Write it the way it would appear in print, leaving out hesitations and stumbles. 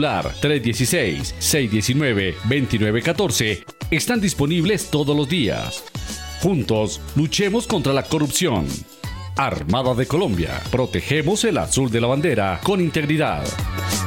celular 316-619-2914 están disponibles todos los días. Juntos, luchemos contra la corrupción. Armada de Colombia, protegemos el azul de la bandera con integridad.